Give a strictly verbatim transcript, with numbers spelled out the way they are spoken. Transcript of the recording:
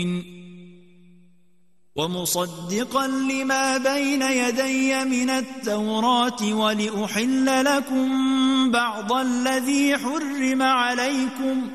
ومصدقا لما بين يدي من التوراة ولأحل لكم بعض الذي حرم عليكم